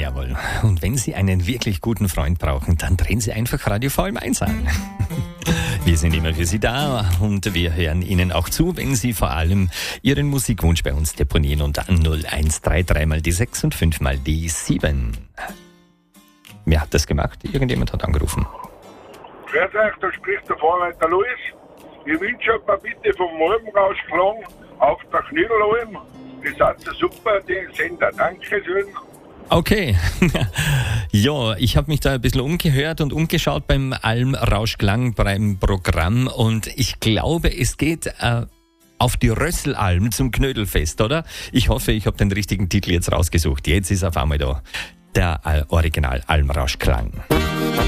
Jawohl. Und wenn Sie einen wirklich guten Freund brauchen, dann drehen Sie einfach Radio VM1 an. Wir sind immer für Sie da und wir hören Ihnen auch zu, wenn Sie vor allem Ihren Musikwunsch bei uns deponieren unter 0133 mal die 6 und 5 mal die 7. Wer hat das gemacht? Irgendjemand hat angerufen. Grüß euch, da spricht der Vorreiter Luis. Ich wünsche ein bitte vom Almrauschklang auf der Knüdelalm. Das ist so super, die Sender. Dankeschön. Okay. Ja, ich habe mich da ein bisschen umgehört und umgeschaut beim Almrauschklang beim Programm und ich glaube, es geht auf die Rösselalm zum Knödelfest, oder? Ich hoffe, ich habe den richtigen Titel jetzt rausgesucht. Jetzt ist auf einmal da der Original Almrauschklang.